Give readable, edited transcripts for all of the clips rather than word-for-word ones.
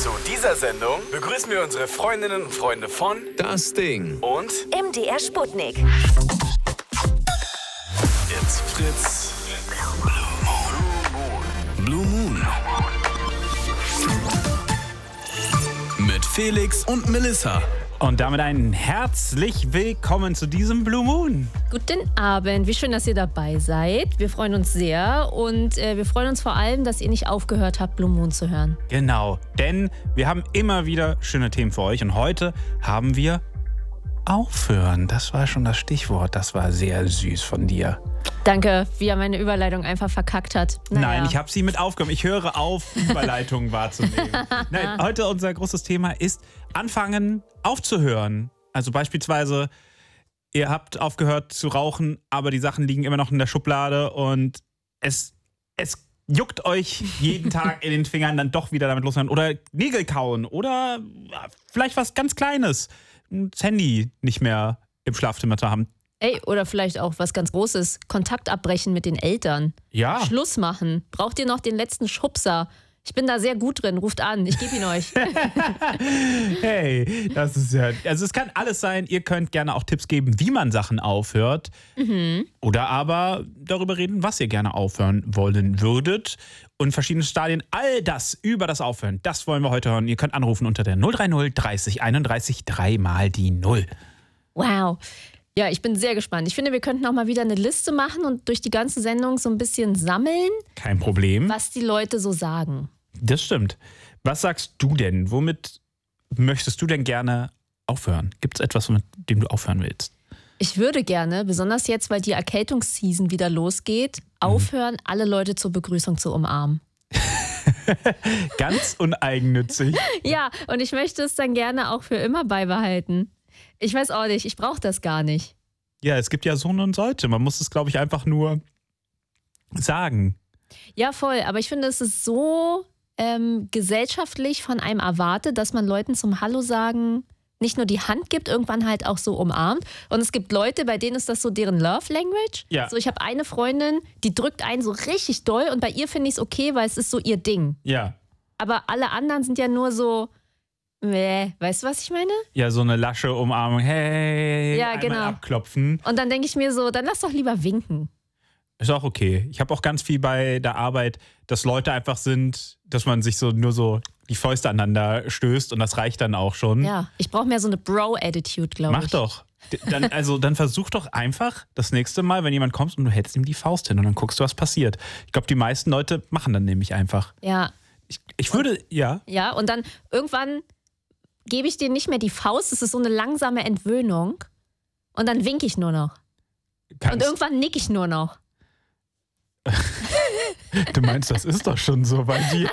Zu dieser Sendung begrüßen wir unsere Freundinnen und Freunde von Das Ding und MDR Sputnik. It's Fritz Blue Moon mit Felix und Melissa. Und damit ein herzlich willkommen zu diesem Blue Moon. Guten Abend, wie schön, dass ihr dabei seid. Wir freuen uns sehr und wir freuen uns vor allem, dass ihr nicht aufgehört habt, Blue Moon zu hören. Genau, denn wir haben immer wieder schöne Themen für euch und heute haben wir Aufhören. Das war schon das Stichwort, das war sehr süß von dir. Danke, wie er meine Überleitung einfach verkackt hat. Nein, ich habe sie mit aufgenommen. Ich höre auf, Überleitungen wahrzunehmen. Nein, heute unser großes Thema ist anfangen aufzuhören. Also beispielsweise, ihr habt aufgehört zu rauchen, aber die Sachen liegen immer noch in der Schublade und es juckt euch jeden Tag in den Fingern, dann doch wieder damit loszuhören. Oder Nägel kauen oder vielleicht was ganz Kleines. Das Handy nicht mehr im Schlafzimmer zu haben. Ey, oder vielleicht auch was ganz Großes. Kontakt abbrechen mit den Eltern. Ja. Schluss machen. Braucht ihr noch den letzten Schubser? Ich bin da sehr gut drin. Ruft an. Ich gebe ihn euch. Hey, das ist ja... Also es kann alles sein. Ihr könnt gerne auch Tipps geben, wie man Sachen aufhört. Oder aber darüber reden, was ihr gerne aufhören wollen würdet. Und verschiedene Stadien. All das über das Aufhören, das wollen wir heute hören. Ihr könnt anrufen unter der 030 30 31 3 mal die 0. Wow. Ja, ich bin sehr gespannt. Ich finde, wir könnten auch mal wieder eine Liste machen und durch die ganze Sendung so ein bisschen sammeln, Kein Problem. was die Leute so sagen. Das stimmt. Was sagst du denn? Womit möchtest du denn gerne aufhören? Gibt es etwas, mit dem du aufhören willst? Ich würde gerne, besonders jetzt, weil die Erkältungsseason wieder losgeht, aufhören, alle Leute zur Begrüßung zu umarmen. Ganz uneigennützig. Ja, und ich möchte es dann gerne auch für immer beibehalten. Ich weiß auch nicht, ich brauche das gar nicht. Ja, es gibt ja so und solche. Man muss es, glaube ich, einfach nur sagen. Ja, voll, aber ich finde, es ist so gesellschaftlich von einem erwartet, dass man Leuten zum Hallo sagen nicht nur die Hand gibt, irgendwann halt auch so umarmt. Und es gibt Leute, bei denen ist das so deren Love Language. Ja. So, ich habe eine Freundin, die drückt einen so richtig doll und bei ihr finde ich es okay, weil es ist so ihr Ding. Ja. Aber alle anderen sind ja nur so, weißt du, was ich meine? Ja, so eine lasche Umarmung. Hey, Ja, einmal genau. abklopfen. Und dann denke ich mir so, dann lass doch lieber winken. Ist auch okay. Ich habe auch ganz viel bei der Arbeit, dass Leute einfach sind, dass man sich so nur so die Fäuste aneinander stößt und das reicht dann auch schon. Ja, ich brauche mehr so eine Bro-Attitude, glaube ich. Mach doch. Dann versuch doch einfach das nächste Mal, wenn jemand kommt und du hältst ihm die Faust hin und dann guckst du, was passiert. Ich glaube, die meisten Leute machen dann nämlich einfach. Ja. Ich würde, ja. Ja, und dann irgendwann gebe ich dir nicht mehr die Faust, es ist so eine langsame Entwöhnung und dann winke ich nur noch. Und irgendwann nick ich nur noch. Du meinst, das ist doch schon so bei dir.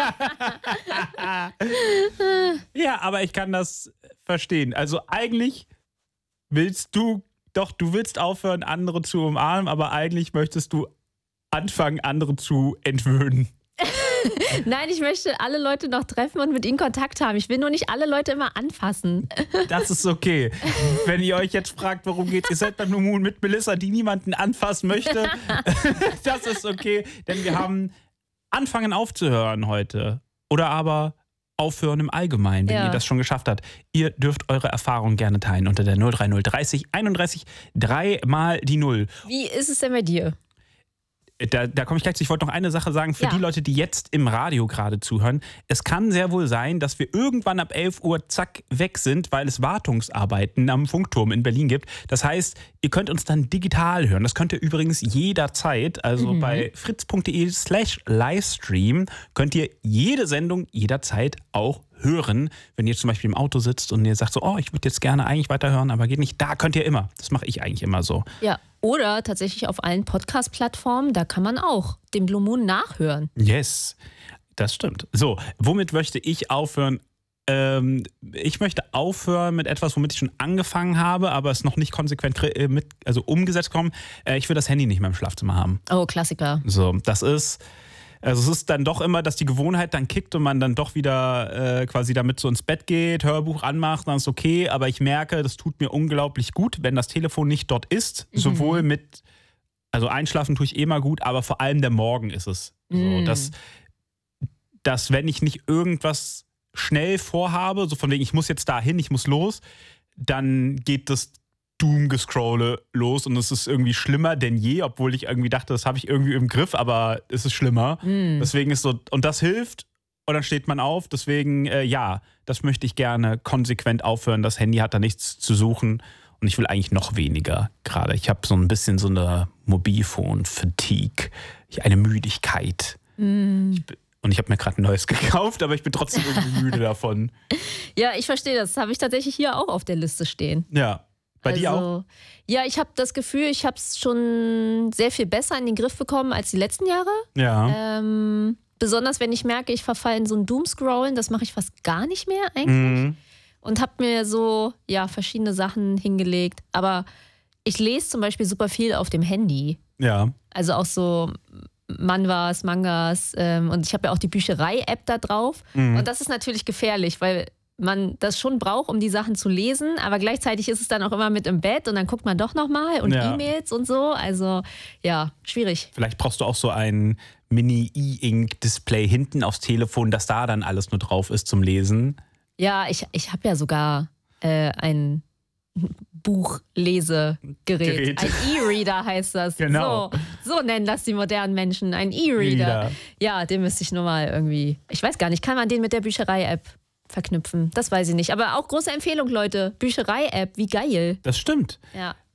Ja, aber ich kann das verstehen. Also eigentlich willst du willst aufhören, andere zu umarmen, aber eigentlich möchtest du anfangen, andere zu entwöhnen. Nein, ich möchte alle Leute noch treffen und mit ihnen Kontakt haben. Ich will nur nicht alle Leute immer anfassen. Das ist okay. Wenn ihr euch jetzt fragt, worum geht, ihr seid beim Blue Moon mit Melissa, die niemanden anfassen möchte. Das ist okay, denn wir haben anfangen aufzuhören heute. Oder aber aufhören im Allgemeinen, wenn ihr das schon geschafft habt. Ihr dürft eure Erfahrungen gerne teilen unter der 030 30 31 3 mal die 0. Wie ist es denn bei dir? Da komme ich gleich zu. Ich wollte noch eine Sache sagen für die Leute, die jetzt im Radio gerade zuhören. Es kann sehr wohl sein, dass wir irgendwann ab 11 Uhr zack weg sind, weil es Wartungsarbeiten am Funkturm in Berlin gibt. Das heißt, ihr könnt uns dann digital hören. Das könnt ihr übrigens jederzeit, also bei fritz.de/Livestream könnt ihr jede Sendung jederzeit auch hören. Wenn ihr zum Beispiel im Auto sitzt und ihr sagt so, oh, ich würde jetzt gerne eigentlich weiterhören, aber geht nicht. Da könnt ihr immer. Das mache ich eigentlich immer so. Ja, oder tatsächlich auf allen Podcast-Plattformen, da kann man auch den Blue Moon nachhören. Yes, das stimmt. So, womit möchte ich aufhören? Ich möchte aufhören mit etwas, womit ich schon angefangen habe, aber es noch nicht konsequent umgesetzt kommen. Ich will das Handy nicht mehr im Schlafzimmer haben. Oh, Klassiker. So, das ist... Also es ist dann doch immer, dass die Gewohnheit dann kickt und man dann doch wieder quasi damit so ins Bett geht, Hörbuch anmacht, dann ist okay. Aber ich merke, das tut mir unglaublich gut, wenn das Telefon nicht dort ist. Sowohl also einschlafen tue ich eh mal gut, aber vor allem der Morgen ist es. So, dass wenn ich nicht irgendwas schnell vorhabe, so von wegen, ich muss jetzt dahin, ich muss los, dann geht das Doom-Gescrolle los und es ist irgendwie schlimmer denn je, obwohl ich irgendwie dachte, das habe ich irgendwie im Griff, aber es ist schlimmer. Deswegen ist so, und das hilft und dann steht man auf. Deswegen, ja, das möchte ich gerne konsequent aufhören. Das Handy hat da nichts zu suchen und ich will eigentlich noch weniger gerade. Ich habe so ein bisschen so eine Mobilphone-Fatigue, eine Müdigkeit. Und ich habe mir gerade ein neues gekauft, aber ich bin trotzdem irgendwie müde davon. Ja, ich verstehe das. Das habe ich tatsächlich hier auch auf der Liste stehen. Ja. Bei dir auch? Ja, ich habe das Gefühl, ich habe es schon sehr viel besser in den Griff bekommen als die letzten Jahre. Ja. Besonders wenn ich merke, ich verfalle in so ein Doomscrollen, das mache ich fast gar nicht mehr eigentlich. Und habe mir so, ja, verschiedene Sachen hingelegt. Aber ich lese zum Beispiel super viel auf dem Handy. Ja. Also auch so Manhwas, Mangas. Und ich habe ja auch die Bücherei-App da drauf. Und das ist natürlich gefährlich, weil man das schon braucht, um die Sachen zu lesen, aber gleichzeitig ist es dann auch immer mit im Bett und dann guckt man doch nochmal und E-Mails und so. Also ja, schwierig. Vielleicht brauchst du auch so ein Mini-E-Ink-Display hinten aufs Telefon, dass da dann alles nur drauf ist zum Lesen. Ja, ich habe ja sogar ein Buchlesegerät. Ein E-Reader heißt das. Genau. So nennen das die modernen Menschen. Ein E-Reader. Ja, den müsste ich nur mal irgendwie. Ich weiß gar nicht, kann man den mit der Bücherei-App verknüpfen? Das weiß ich nicht. Aber auch große Empfehlung, Leute. Bücherei-App, wie geil. Das stimmt. Ja.